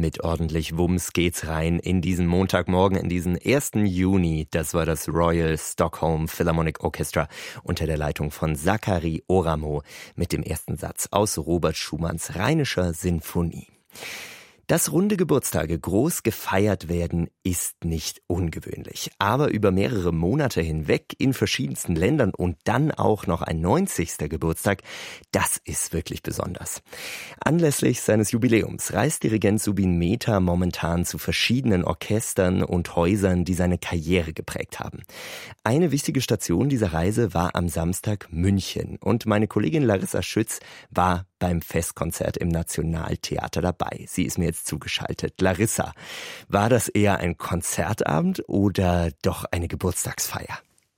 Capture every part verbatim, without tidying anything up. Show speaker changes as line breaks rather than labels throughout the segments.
mit ordentlich Wumms geht's rein in diesen Montagmorgen, in diesen ersten Juni. Das war das Royal Stockholm Philharmonic Orchestra unter der Leitung von Sakari Oramo mit dem ersten Satz aus Robert Schumanns Rheinischer Sinfonie. Dass runde Geburtstage groß gefeiert werden, ist nicht ungewöhnlich. Aber über mehrere Monate hinweg in verschiedensten Ländern und dann auch noch ein neunzigster Geburtstag, das ist wirklich besonders. Anlässlich seines Jubiläums reist Dirigent Zubin Mehta momentan zu verschiedenen Orchestern und Häusern, die seine Karriere geprägt haben. Eine wichtige Station dieser Reise war am Samstag München und meine Kollegin Larissa Schütz war beim Festkonzert im Nationaltheater dabei. Sie ist mir jetzt zugeschaltet. Larissa, war das eher ein Konzertabend oder doch eine Geburtstagsfeier?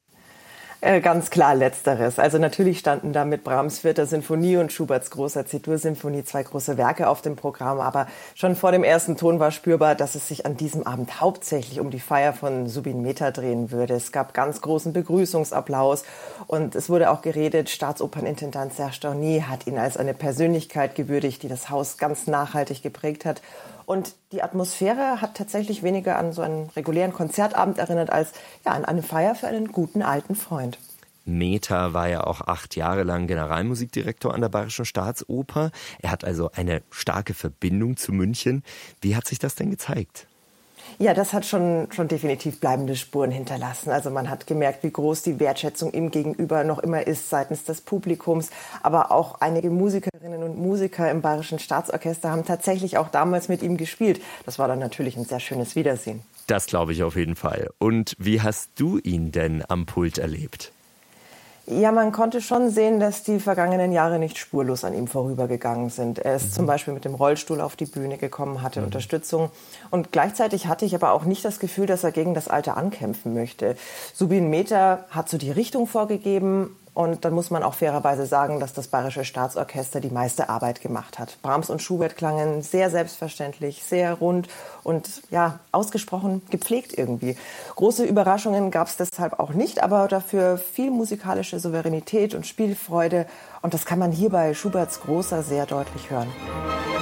Äh, ganz klar Letzteres. Also natürlich standen da mit Brahms Vierter Sinfonie und Schuberts großer C-Dur-Sinfonie zwei große Werke auf dem Programm. Aber schon vor dem ersten Ton war spürbar, dass es sich an diesem Abend hauptsächlich um die Feier von Zubin Mehta drehen würde. Es gab ganz großen Begrüßungsapplaus und es wurde auch geredet, Staatsopernintendant Serge Dorny hat ihn als eine Persönlichkeit gewürdigt, die das Haus ganz nachhaltig geprägt hat. Und die Atmosphäre hat tatsächlich weniger an so einen regulären Konzertabend erinnert, als ja, an eine Feier für einen guten alten Freund.
Mehta war ja auch acht Jahre lang Generalmusikdirektor an der Bayerischen Staatsoper. Er hat also eine starke Verbindung zu München. Wie hat sich das denn gezeigt?
Ja, das hat schon, schon definitiv bleibende Spuren hinterlassen. Also man hat gemerkt, wie groß die Wertschätzung ihm gegenüber noch immer ist seitens des Publikums. Aber auch einige Musikerinnen und Musiker im Bayerischen Staatsorchester haben tatsächlich auch damals mit ihm gespielt. Das war dann natürlich ein sehr schönes Wiedersehen.
Das glaube ich auf jeden Fall. Und wie hast du ihn denn am Pult erlebt?
Ja, man konnte schon sehen, dass die vergangenen Jahre nicht spurlos an ihm vorübergegangen sind. Er ist mhm. zum Beispiel mit dem Rollstuhl auf die Bühne gekommen, hatte mhm. Unterstützung. Und gleichzeitig hatte ich aber auch nicht das Gefühl, dass er gegen das Alter ankämpfen möchte. Zubin Mehta hat so die Richtung vorgegeben. Und dann muss man auch fairerweise sagen, dass das Bayerische Staatsorchester die meiste Arbeit gemacht hat. Brahms und Schubert klangen sehr selbstverständlich, sehr rund und ja, ausgesprochen gepflegt irgendwie. Große Überraschungen gab es deshalb auch nicht, aber dafür viel musikalische Souveränität und Spielfreude. Und das kann man hier bei Schuberts Großer sehr deutlich hören.